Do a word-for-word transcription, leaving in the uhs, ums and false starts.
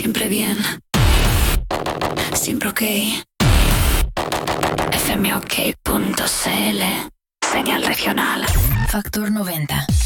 Siempre bien. Siempre ok. f m ok punto c l. Señal regional. Factor noventa.